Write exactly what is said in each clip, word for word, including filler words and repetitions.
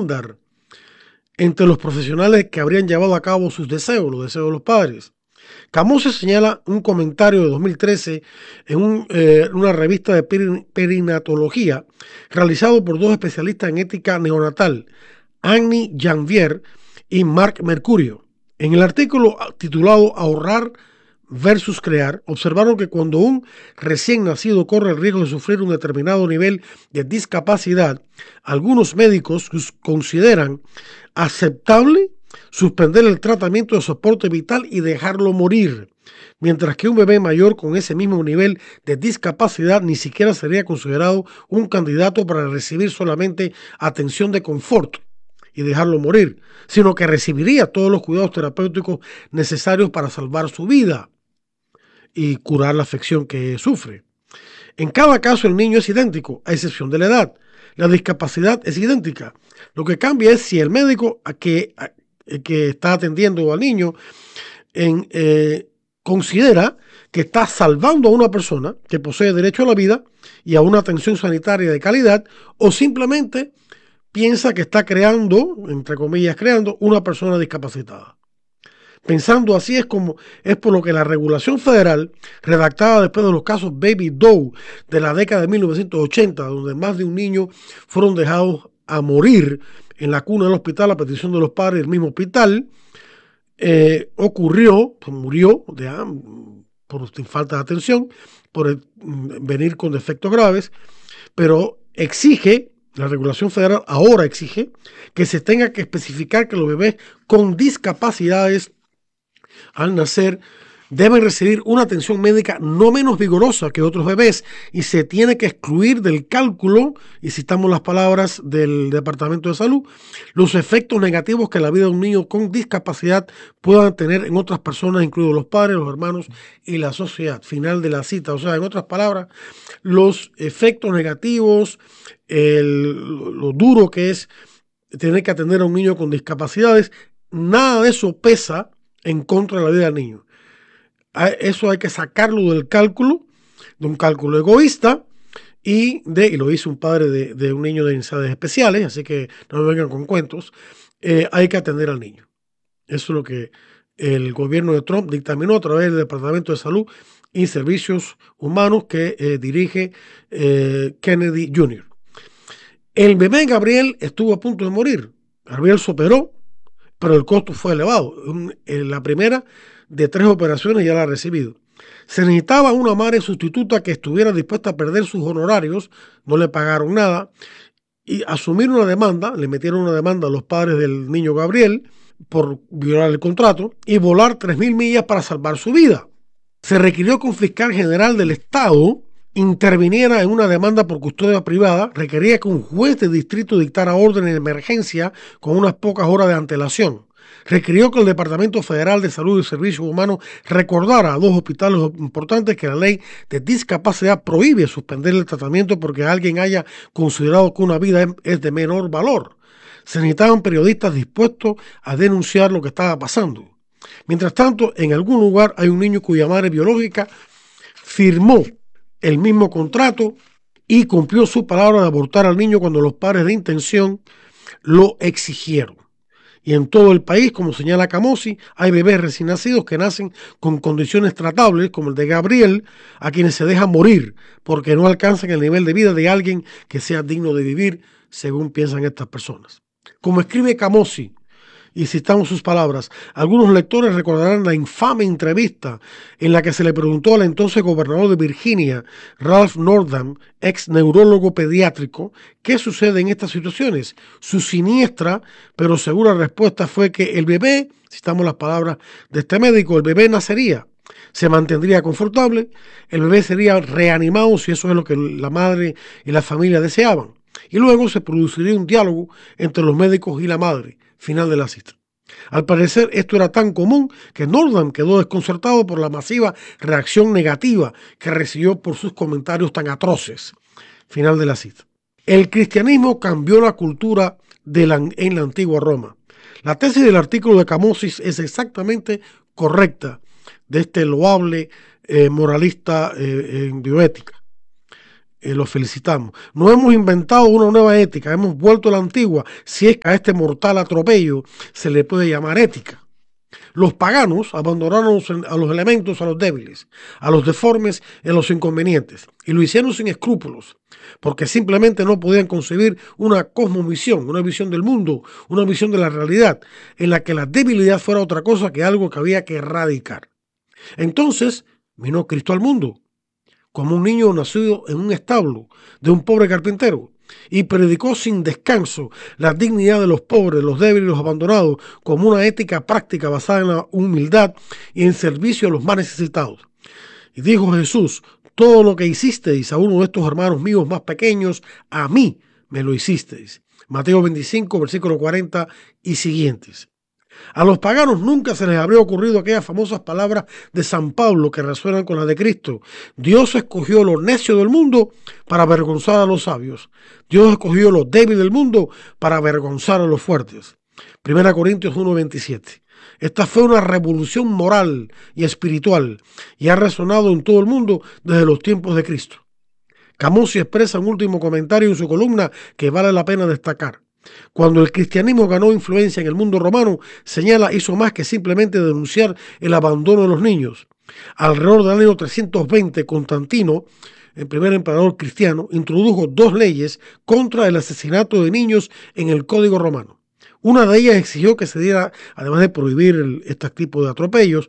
estándar entre los profesionales que habrían llevado a cabo sus deseos, los deseos de los padres. Camose señala un comentario de dos mil trece en un, eh, una revista de perin perinatología realizado por dos especialistas en ética neonatal, Annie Janvier y Marc Mercurio. En el artículo titulado Ahorrar versus crear, observaron que cuando un recién nacido corre el riesgo de sufrir un determinado nivel de discapacidad, algunos médicos consideran aceptable suspender el tratamiento de soporte vital y dejarlo morir, mientras que un bebé mayor con ese mismo nivel de discapacidad ni siquiera sería considerado un candidato para recibir solamente atención de confort y dejarlo morir, sino que recibiría todos los cuidados terapéuticos necesarios para salvar su vida y curar la afección que sufre. En cada caso el niño es idéntico, a excepción de la edad. La discapacidad es idéntica. Lo que cambia es si el médico a que, a, que está atendiendo al niño en, eh, considera que está salvando a una persona que posee derecho a la vida y a una atención sanitaria de calidad, o simplemente piensa que está creando, entre comillas, creando una persona discapacitada. Pensando así es como es por lo que la regulación federal, redactada después de los casos Baby Doe de la década de mil novecientos ochenta, donde más de un niño fueron dejados a morir en la cuna del hospital a petición de los padres del mismo hospital, eh, ocurrió, pues murió de, ah, por falta de atención, por el, venir con defectos graves, pero exige, la regulación federal ahora exige que se tenga que especificar que los bebés con discapacidades al nacer deben recibir una atención médica no menos vigorosa que otros bebés y se tiene que excluir del cálculo, y citamos las palabras del Departamento de Salud, los efectos negativos que la vida de un niño con discapacidad puedan tener en otras personas, incluidos los padres, los hermanos y la sociedad. Final de la cita. O sea, en otras palabras, los efectos negativos, el, lo duro que es tener que atender a un niño con discapacidades, nada de eso pesa en contra de la vida del niño. Eso hay que sacarlo del cálculo, de un cálculo egoísta, y, de, y lo hizo un padre de, de un niño de necesidades especiales, así que no me vengan con cuentos, eh, hay que atender al niño. Eso es lo que el gobierno de Trump dictaminó a través del Departamento de Salud y Servicios Humanos que eh, dirige eh, Kennedy junior El bebé Gabriel estuvo a punto de morir. Gabriel se operó, pero el costo fue elevado. La primera de tres operaciones ya la ha recibido. Se necesitaba una madre sustituta que estuviera dispuesta a perder sus honorarios, no le pagaron nada, y asumir una demanda, le metieron una demanda a los padres del niño Gabriel por violar el contrato y volar tres mil millas para salvar su vida. Se requirió que un fiscal general del estado interviniera en una demanda por custodia privada, requería que un juez de distrito dictara orden de emergencia con unas pocas horas de antelación. Requirió que el Departamento Federal de Salud y Servicios Humanos recordara a dos hospitales importantes que la ley de discapacidad prohíbe suspender el tratamiento porque alguien haya considerado que una vida es de menor valor. Se necesitaban periodistas dispuestos a denunciar lo que estaba pasando. Mientras tanto, en algún lugar hay un niño cuya madre biológica firmó el mismo contrato y cumplió su palabra de abortar al niño cuando los padres de intención lo exigieron. Y en todo el país, como señala Camose, hay bebés recién nacidos que nacen con condiciones tratables, como el de Gabriel, a quienes se dejan morir porque no alcanzan el nivel de vida de alguien que sea digno de vivir, según piensan estas personas. Como escribe Camose, y citamos sus palabras, algunos lectores recordarán la infame entrevista en la que se le preguntó al entonces gobernador de Virginia, Ralph Northam, ex neurólogo pediátrico, ¿qué sucede en estas situaciones? Su siniestra pero segura respuesta fue que el bebé, citamos las palabras de este médico, el bebé nacería, se mantendría confortable, el bebé sería reanimado si eso es lo que la madre y la familia deseaban, y luego se produciría un diálogo entre los médicos y la madre. Final de la cita. Al parecer esto era tan común que Northam quedó desconcertado por la masiva reacción negativa que recibió por sus comentarios tan atroces. Final de la cita. El cristianismo cambió la cultura de la, en la antigua Roma. La tesis del artículo de Camose es exactamente correcta de este loable eh, moralista eh, en bioética. eh, los felicitamos. No hemos inventado una nueva ética, hemos vuelto a la antigua, si es que a este mortal atropello se le puede llamar ética. Los paganos abandonaron a los elementos, a los débiles, a los deformes y a los inconvenientes, y lo hicieron sin escrúpulos, porque simplemente no podían concebir una cosmovisión, una visión del mundo, una visión de la realidad, en la que la debilidad fuera otra cosa que algo que había que erradicar. Entonces vino Cristo al mundo, como un niño nacido en un establo de un pobre carpintero, y predicó sin descanso la dignidad de los pobres, los débiles y los abandonados, como una ética práctica basada en la humildad y en servicio a los más necesitados. Y dijo Jesús: todo lo que hicisteis a uno de estos hermanos míos más pequeños, a mí me lo hicisteis. Mateo veinticinco, versículo cuarenta y siguientes. A los paganos nunca se les habría ocurrido aquellas famosas palabras de San Pablo que resuenan con las de Cristo. Dios escogió lo necio del mundo para avergonzar a los sabios. Dios escogió lo débil del mundo para avergonzar a los fuertes. Primera Corintios uno veintisiete. Esta fue una revolución moral y espiritual y ha resonado en todo el mundo desde los tiempos de Cristo. Camossi expresa un último comentario en su columna que vale la pena destacar. Cuando el cristianismo ganó influencia en el mundo romano, señala, hizo más que simplemente denunciar el abandono de los niños. Alrededor del año trescientos veinte, Constantino, el primer emperador cristiano, introdujo dos leyes contra el asesinato de niños en el Código Romano. Una de ellas exigió que se diera, además de prohibir el, este tipo de atropellos,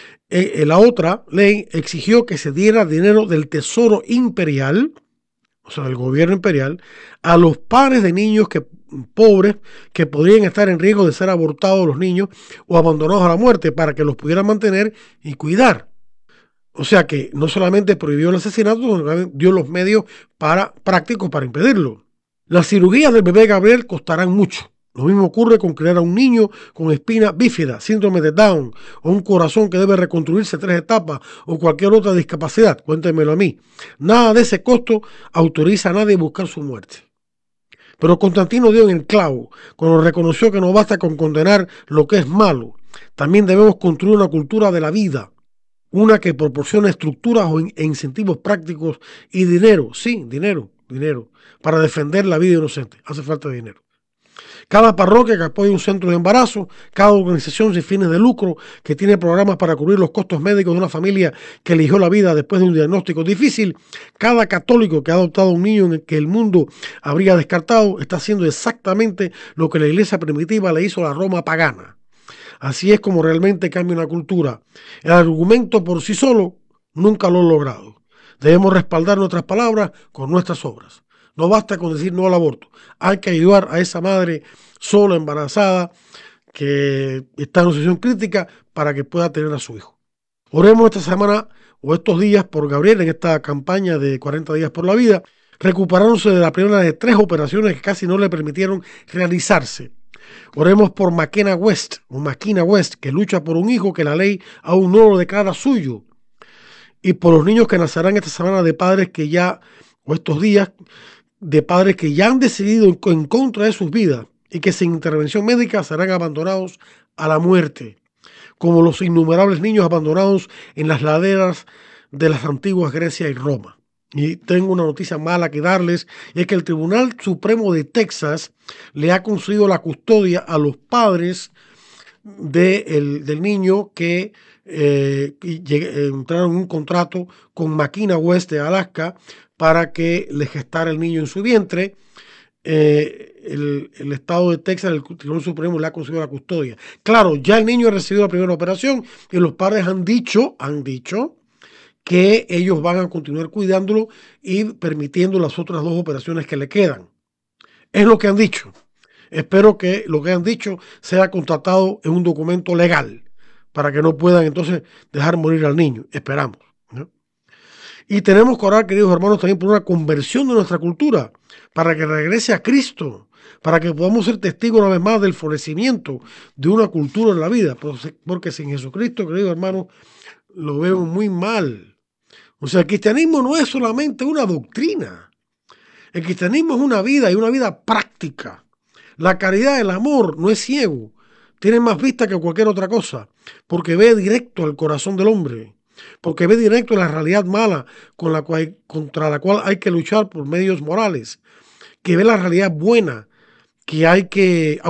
eh, la otra ley exigió que se diera dinero del tesoro imperial, o sea, del gobierno imperial, a los padres de niños que pobres que podrían estar en riesgo de ser abortados los niños o abandonados a la muerte, para que los pudieran mantener y cuidar. O sea que no solamente prohibió el asesinato, sino que dio los medios para, prácticos para impedirlo. Las cirugías del bebé Gabriel costarán mucho. Lo mismo ocurre con crear a un niño con espina bífida, síndrome de Down, o un corazón que debe reconstruirse tres etapas, o cualquier otra discapacidad. Cuéntemelo a mí. Nada de ese costo autoriza a nadie a buscar su muerte. Pero Constantino dio en el clavo cuando reconoció que no basta con condenar lo que es malo. También debemos construir una cultura de la vida, una que proporcione estructuras e incentivos prácticos y dinero, sí, dinero, dinero, para defender la vida inocente. Hace falta dinero. Cada parroquia que apoya un centro de embarazo, cada organización sin fines de lucro que tiene programas para cubrir los costos médicos de una familia que eligió la vida después de un diagnóstico difícil, cada católico que ha adoptado a un niño en el que el mundo habría descartado, está haciendo exactamente lo que la iglesia primitiva le hizo a la Roma pagana. Así es como realmente cambia una cultura. El argumento por sí solo nunca lo ha logrado. Debemos respaldar nuestras palabras con nuestras obras. No basta con decir no al aborto. Hay que ayudar a esa madre sola, embarazada, que está en una situación crítica para que pueda tener a su hijo. Oremos esta semana o estos días por Gabriel en esta campaña de cuarenta días por la vida, recuperándose de la primera de tres operaciones que casi no le permitieron realizarse. Oremos por McKenna West, o McKenna West, que lucha por un hijo que la ley aún no lo declara suyo. Y por los niños que nacerán esta semana de padres que ya, o estos días, de padres que ya han decidido en contra de sus vidas y que sin intervención médica serán abandonados a la muerte, como los innumerables niños abandonados en las laderas de las antiguas Grecia y Roma. Y tengo una noticia mala que darles, y es que el Tribunal Supremo de Texas le ha concedido la custodia a los padres de el, del niño que eh, entraron en un contrato con McKenna West de Alaska para que le gestara el niño en su vientre. Eh, el, el estado de Texas, el Tribunal Supremo, le ha concedido la custodia. Claro, ya el niño ha recibido la primera operación y los padres han dicho, han dicho que ellos van a continuar cuidándolo y permitiendo las otras dos operaciones que le quedan. Es lo que han dicho. Espero que lo que han dicho sea constatado en un documento legal para que no puedan entonces dejar morir al niño. Esperamos, ¿no? Y tenemos que orar, queridos hermanos, también por una conversión de nuestra cultura, para que regrese a Cristo, para que podamos ser testigos una vez más del florecimiento de una cultura en la vida, porque sin Jesucristo, queridos hermanos, lo veo muy mal. O sea, el cristianismo no es solamente una doctrina. El cristianismo es una vida y una vida práctica. La caridad, el amor, no es ciego. Tiene más vista que cualquier otra cosa, porque ve directo al corazón del hombre. porque ve directo la realidad mala con la cual, contra la cual hay que luchar por medios morales, que ve la realidad buena que hay que